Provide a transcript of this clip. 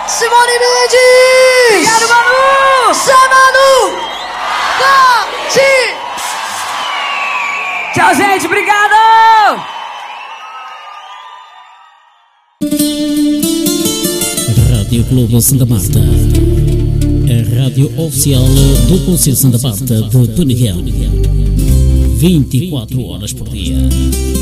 Simone Mendes! Obrigado, Manu! Samanu! Tchau, gente, obrigado! Rádio Globo Santa Marta, a rádio oficial do Conselho Santa Marta de Peneguel, 24 horas por dia.